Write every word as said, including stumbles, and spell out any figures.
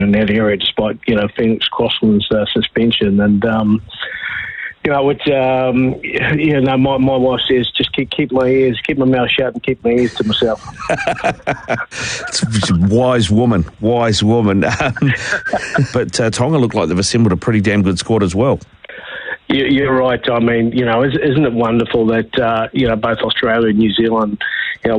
in that area, despite, you know, Phoenix Crossland's uh, suspension. And, um, you know, it's, um, you know, my, my wife says, just keep, keep my ears, keep my mouth shut and keep my ears to myself. It's a wise woman, wise woman. Um, but uh, Tonga look like they've assembled a pretty damn good squad as well. You're right. I mean, you know, isn't it wonderful that, uh, you know, both Australia and New Zealand